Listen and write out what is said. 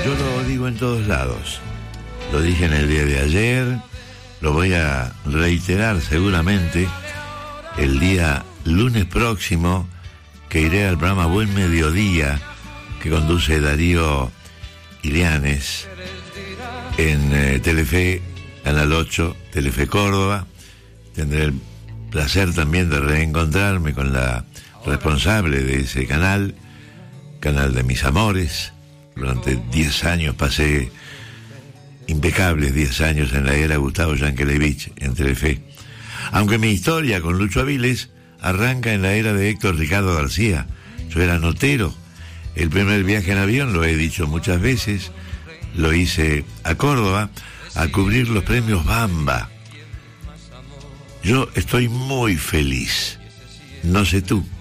Yo lo digo en todos lados. Lo dije en el día de ayer, lo voy a reiterar seguramente el día lunes próximo, que iré al programa Buen Mediodía, que conduce Darío Ilianes en Telefe, Canal 8, Telefe Córdoba. Tendré el placer también de reencontrarme con la responsable de ese canal de mis amores. Durante 10 años pasé impecables 10 años en la era Gustavo Yankelevich en Telefe. Aunque mi historia con Lucho Aviles arranca en la era de Héctor Ricardo García. Yo era notero. El primer viaje en avión, lo he dicho muchas veces, lo hice a Córdoba a cubrir los premios Bamba. Yo estoy muy feliz. No sé tú.